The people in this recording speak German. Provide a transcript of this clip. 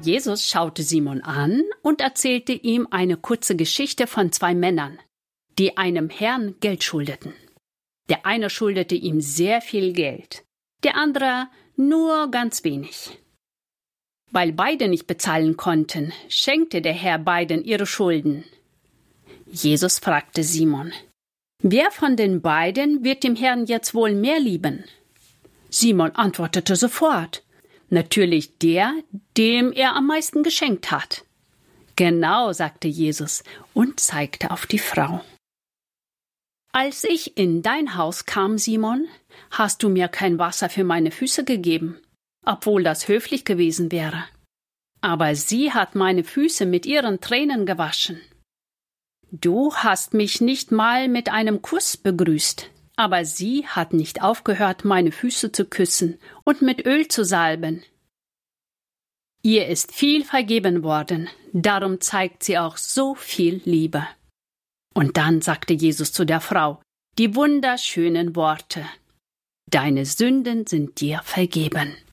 Jesus schaute Simon an und erzählte ihm eine kurze Geschichte von 2 Männern, die einem Herrn Geld schuldeten. Der eine schuldete ihm sehr viel Geld, der andere nur ganz wenig. Weil beide nicht bezahlen konnten, schenkte der Herr beiden ihre Schulden. Jesus fragte Simon: Wer von den beiden wird dem Herrn jetzt wohl mehr lieben? Simon antwortete sofort: Natürlich der, dem er am meisten geschenkt hat. Genau, sagte Jesus und zeigte auf die Frau. Als ich in dein Haus kam, Simon, hast du mir kein Wasser für meine Füße gegeben, obwohl das höflich gewesen wäre. Aber sie hat meine Füße mit ihren Tränen gewaschen. Du hast mich nicht mal mit einem Kuss begrüßt, aber sie hat nicht aufgehört, meine Füße zu küssen und mit Öl zu salben. Ihr ist viel vergeben worden, darum zeigt sie auch so viel Liebe. Und dann sagte Jesus zu der Frau die wunderschönen Worte: Deine Sünden sind dir vergeben.